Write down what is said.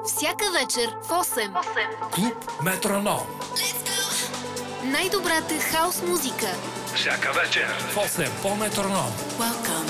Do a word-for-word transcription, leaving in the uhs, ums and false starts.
Всяка вечер в осем. Клуб Метроном. Най-добрата хаус музика. Всяка вечер в осем по Метроном. Welcome.